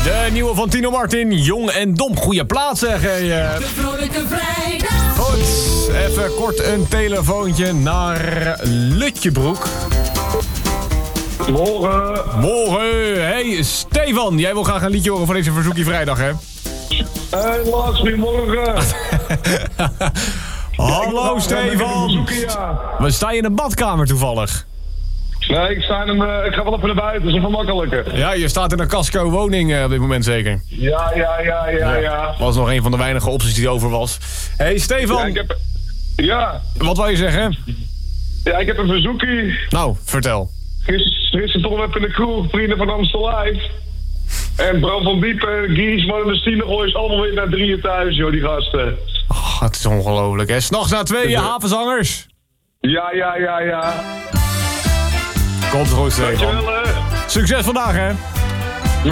De nieuwe van Tino Martin, Jong en Dom. Goeie plaats zeg. De Vrolijke Vrijdag. Goed, even kort een telefoontje naar Lutjebroek. Morgen. Morgen. Hey, Stefan, jij wil graag een liedje horen van deze Verzoekie Vrijdag, hè? Helaas, goedemorgen. Hallo, Stefan. We staan in de badkamer toevallig. Nee, ik ga wel even naar buiten, dat is even makkelijker. Ja, je staat in een casco woning op dit moment zeker. Ja. Was nog een van de weinige opties die over was. Hey, Stefan. Wat wou je zeggen? Ja, ik heb een verzoekie. Nou, vertel. Gisteren toch even in de kroeg, vrienden van Amstel Live. En Bram van Diepen, Gies, Martin de Stienegooi is allemaal weer naar 3 thuis, joh, die gasten. Oh, het is ongelooflijk, hè? 's Nachts na 2, havenzangers. Ja. Komt goed, Stefan. Dankjewel, hè. Succes vandaag, hè?